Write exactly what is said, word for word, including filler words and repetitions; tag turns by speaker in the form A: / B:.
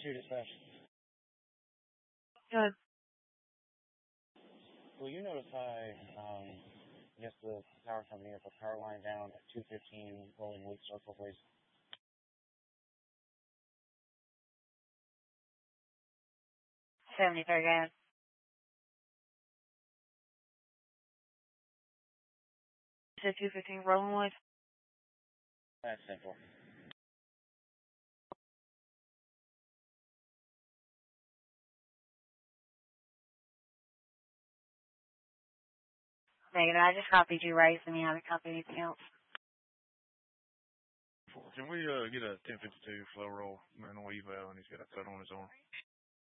A: two dispatch.
B: Good.
A: Will you notify, um, I guess the power company of a power line down at two fifteen Rolling Week Circle, please?
B: seventy-third gas. You said two fifteen Rolling.
A: That's simple.
B: Negative. I just copied you right, so you haven't copied anything else.
C: Can we uh, get a ten fifty-two flow roll and a eval, and he's got a cut on his arm?